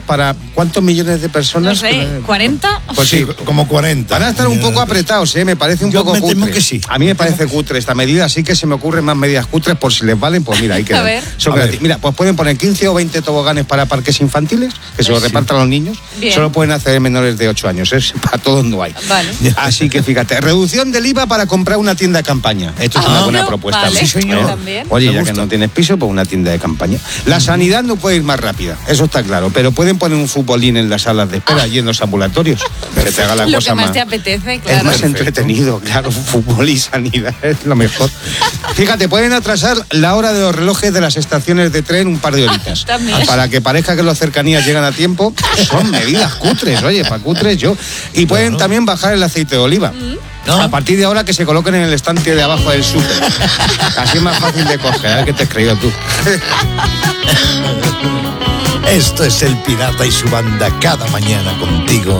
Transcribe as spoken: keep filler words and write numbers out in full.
para ¿cuántos millones de personas? No sé, ¿cuarenta? Pues sí, como cuarenta. Van a estar un poco apretados, ¿eh? Me parece un Yo poco me temo cutre. que sí. A mí me parece cutre esta medida, así que se me ocurren más medidas cutres por si les valen, pues mira, ahí quedan. A ver. Son A gratis. ver. Mira, pues pueden poner quince o veinte toboganes para parques infantiles, que se los Sí. repartan a los niños. Bien. Solo pueden hacer menores de ocho años, ¿eh? Para todos no hay. Vale. Así que fíjate, reducción del I V A para comprar una tienda de campaña. Esto es Ah, una buena no, propuesta. vale. ¿no? Sí, señor. ¿Eh? También. Oye, Me ya gusta. que no tienes piso, pues una tienda de campaña. La sanidad no puede ir más rápida, eso está claro, pero pueden poner un futbolín en las salas de espera y en los ambulatorios. Que te haga la Lo cosa que más más. te apetece, Es claro. más entretenido, claro, fútbol y sanidad es lo mejor. Fíjate, pueden atrasar la hora de los relojes de las estaciones de tren un par de horitas. También. Para que parezca que las cercanías llegan a tiempo. Son medidas cutres, oye, para cutres yo. Y pueden Bueno. también bajar el aceite de oliva. ¿No? A partir de ahora que se coloquen en el estante de abajo del súper. Así es más fácil de coger, a ver qué te has creído tú. Esto es El Pirata y su banda cada mañana contigo.